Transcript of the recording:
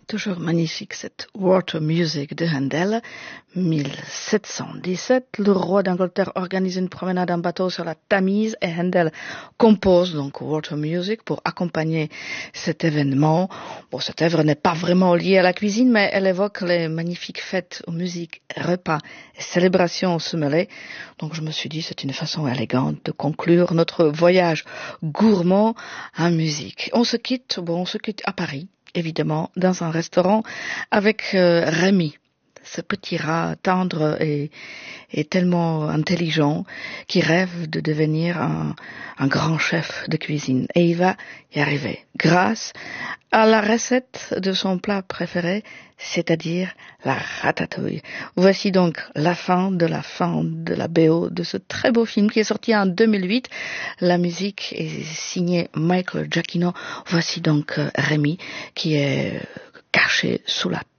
Toujours magnifique cette Water Music de Handel, 1717. Le roi d'Angleterre organise une promenade en bateau sur la Tamise et Handel compose donc Water Music pour accompagner cet événement. Bon, cette œuvre n'est pas vraiment liée à la cuisine, mais elle évoque les magnifiques fêtes aux musiques, repas et célébrations se mêler. Donc je me suis dit c'est une façon élégante de conclure notre voyage gourmand en musique. On se quitte à Paris, évidemment, dans un restaurant avec Rémi, ce petit rat tendre et tellement intelligent qui rêve de devenir un grand chef de cuisine. Et il va y arriver grâce à la recette de son plat préféré, c'est-à-dire la ratatouille. Voici donc la fin de la BO de ce très beau film qui est sorti en 2008. La musique est signée Michael Giacchino. Voici donc Rémi qui est caché sous la